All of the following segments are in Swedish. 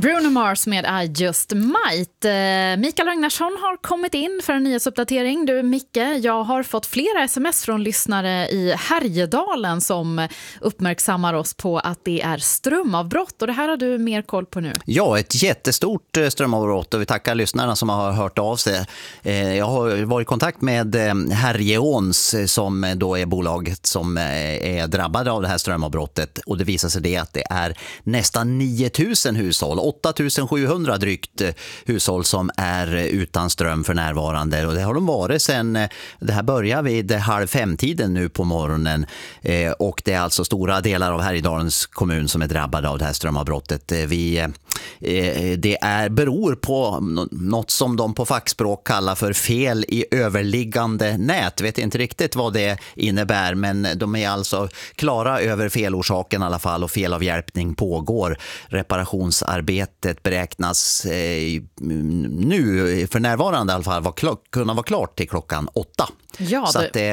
Bruno Mars med I Just Might. Mikael Ragnarsson har kommit in för en nyhetsuppdatering. Du Micke, jag har fått flera sms från lyssnare i Härjedalen som uppmärksammar oss på att det är strömavbrott. Och det här har du mer koll på nu. Ja, ett jättestort strömavbrott och vi tackar lyssnarna som har hört av sig. Jag har varit i kontakt med Härjeåns som då är bolaget som är drabbade av det här strömavbrottet. Och det visar sig det att det är nästan 9000 hushåll, 8700 drygt hushåll som är utan ström för närvarande. Och det har de varit sedan det här börjar vid 4:30 nu på morgonen. Och det är alltså stora delar av Härjedalens kommun som är drabbade av det här strömavbrottet. Det beror på något som de på fackspråk kallar för fel i överliggande nät. Vet inte riktigt vad det innebär, men de är alltså klara över felorsaken i alla fall och felavhjälpning pågår. Reparationsarbetet beräknas nu för närvarande i alla fall kunna vara klart till klockan 8. Ja, så att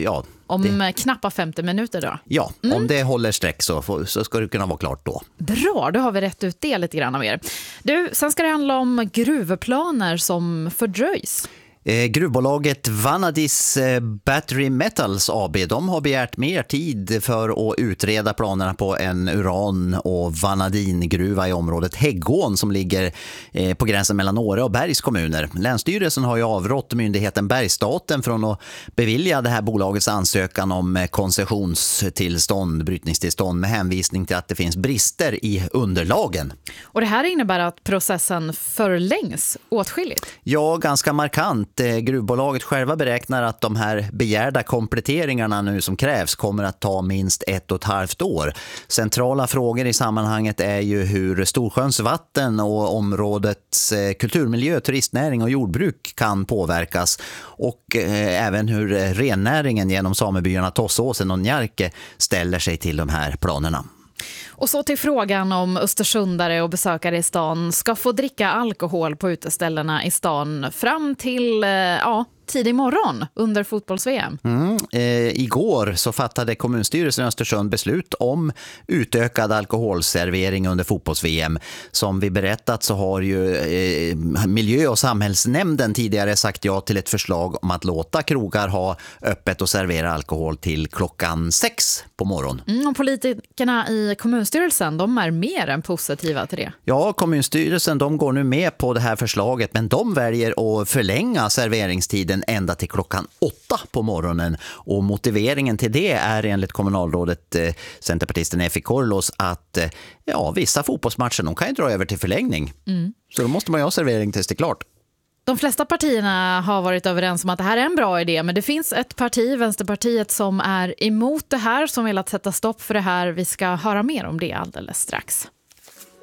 om knappt 50 minuter då? Ja, om det håller sträck så ska det kunna vara klart då. Bra, då har vi rätt ut det lite grann av er. Sen ska det handla om gruvplaner som fördröjs. Gruvbolaget Vanadis Battery Metals AB, de har begärt mer tid för att utreda planerna på en uran- och vanadingruva i området Häggån som ligger på gränsen mellan Åre och Bergs kommuner. Länsstyrelsen har ju avrått myndigheten Bergsstaten från att bevilja det här bolagets ansökan om koncessionstillstånd, brytningstillstånd med hänvisning till att det finns brister i underlagen. Och det här innebär att processen förlängs åtskilligt? Ja, ganska markant. Gruvbolaget själva beräknar att de här begärda kompletteringarna nu som krävs kommer att ta minst 1,5 år. Centrala frågor i sammanhanget är ju hur Storsjöns vatten och områdets kulturmiljö, turistnäring och jordbruk kan påverkas och även hur rennäringen genom samebyarna Tossåsen och Njarke ställer sig till de här planerna. Och så till frågan om östersundare och besökare i stan ska få dricka alkohol på uteställena i stan fram till tidig morgon under fotbolls-VM. Igår så fattade kommunstyrelsen i Östersund beslut om utökad alkoholservering under fotbolls-VM. Som vi berättat så har ju miljö- och samhällsnämnden tidigare sagt ja till ett förslag om att låta krogar ha öppet och servera alkohol till klockan 6 på morgonen. Och politikerna i kommunstyrelsen, de är mer än positiva till det. Ja, kommunstyrelsen de går nu med på det här förslaget, men de väljer att förlänga serveringstiden ända till klockan 8 på morgonen. Och motiveringen till det är enligt kommunalrådet centerpartisten Effi Korlos att vissa fotbollsmatcher de kan ju dra över till förlängning. Så då måste man ju ha servering tills det är klart. De flesta partierna har varit överens om att det här är en bra idé, men det finns ett parti, Vänsterpartiet, som är emot det här, som vill att sätta stopp för det här. Vi ska höra mer om det alldeles strax.